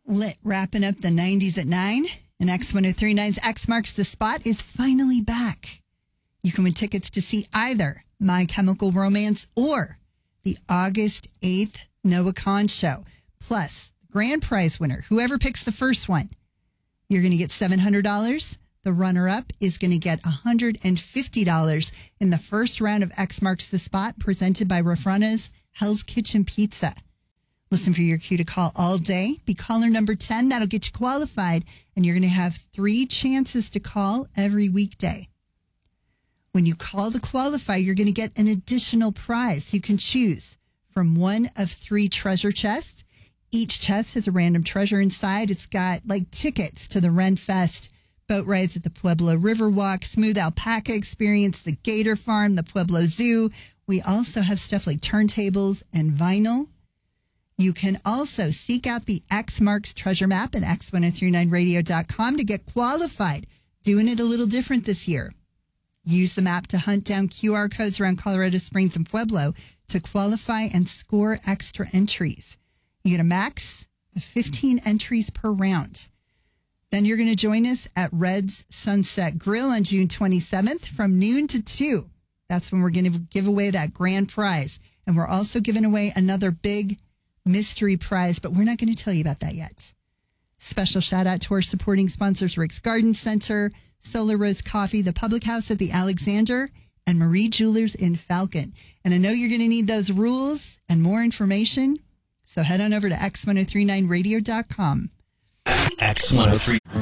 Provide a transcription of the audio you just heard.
Lit, wrapping up the 90s at 9. And X1039's X Marks the Spot is finally back. You can win tickets to see either My Chemical Romance or the August 8th Noah Kahan show. Plus, grand prize winner, whoever picks the first one, you're going to get $700. The runner-up is going to get $150 in the first round of X Marks the Spot presented by Rafrana's Hell's Kitchen Pizza. Listen for your cue to call all day. Be caller number 10. That'll get you qualified. And you're going to have 3 chances to call every weekday. When you call to qualify, you're going to get an additional prize. You can choose from one of 3 treasure chests. Each chest has a random treasure inside. It's got like tickets to the Ren Fest, boat rides at the Pueblo Riverwalk, Smooth Alpaca Experience, the Gator Farm, the Pueblo Zoo. We also have stuff like turntables and vinyl. You can also seek out the X Marks treasure map at x1039radio.com to get qualified. Doing it a little different this year. Use the map to hunt down QR codes around Colorado Springs and Pueblo to qualify and score extra entries. You get a max of 15 entries per round. Then you're going to join us at Red's Sunset Grill on June 27th from noon to 2. That's when we're going to give away that grand prize. And we're also giving away another big mystery prize, but we're not going to tell you about that yet. Special shout out to our supporting sponsors, Rick's Garden Center, Solar Rose Coffee, the Public House at the Alexander, and Marie Jewelers in Falcon. And I know you're going to need those rules and more information, so head on over to x1039radio.com. X103.